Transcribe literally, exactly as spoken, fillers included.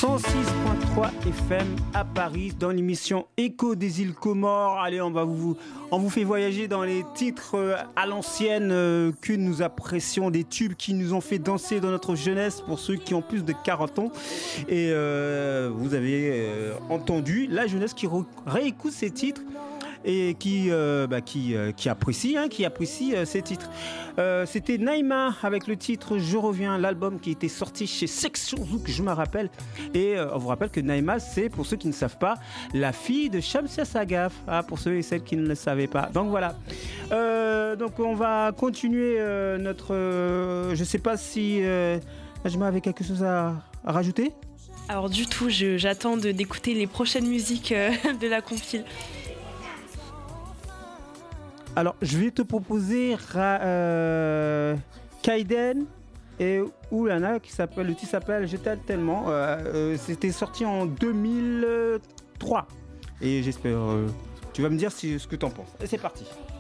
cent six virgule trois F M à Paris dans l'émission Écho des îles Comores. Allez, on va vous, on vous fait voyager dans les titres euh, à l'ancienne euh, que nous apprécions, des tubes qui nous ont fait danser dans notre jeunesse pour ceux qui ont plus de quarante ans. Et euh, vous avez euh, entendu la jeunesse qui re- réécoute ces titres et qui, euh, bah, qui, euh, qui apprécie, hein, qui apprécie euh, ces titres. Euh, c'était Naïma avec le titre Je reviens, l'album qui était sorti chez Section Zouk, je me rappelle. Et euh, on vous rappelle que Naïma, c'est, pour ceux qui ne savent pas, la fille de Shamsia Sagaf, hein, pour ceux et celles qui ne le savaient pas. Donc voilà. Euh, donc on va continuer euh, notre... Euh, je ne sais pas si euh, Najma avait quelque chose à, à rajouter. Alors du tout, je, j'attends de, d'écouter les prochaines musiques euh, de la compile. Alors, je vais te proposer Ra- euh, Kaiden et Oulana, qui s'appelle, le titre s'appelle Je t'aime tellement. Euh, euh, c'était sorti en deux mille trois. Et j'espère. Euh, tu vas me dire si, ce que tu en penses. Et c'est parti.